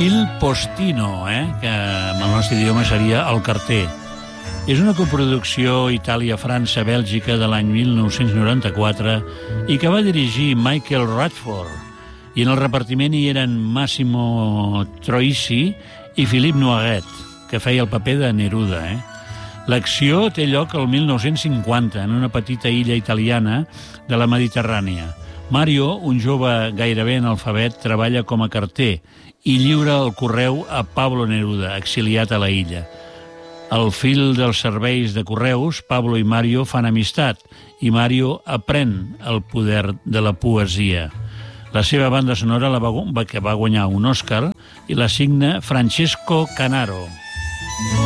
Il postino, que en el nostre idioma seria el carter. És una coproducció Itàlia-França-Bèlgica de l'any 1994 i que va dirigir Michael Radford. I en el repartiment hi eren Massimo Troisi i Philippe Noiret, que feia el paper de Neruda. L'acció té lloc al 1950 en una petita illa italiana de la Mediterrània. Mario, un jove gairebé analfabet, treballa com a carter i lliura el correu a Pablo Neruda, exiliat a la illa. Al fil dels serveis de correus, Pablo i Mario fan amistat i Mario aprèn el poder de la poesia. La seva banda sonora que va guanyar un Òscar i la signa Francesco Canaro.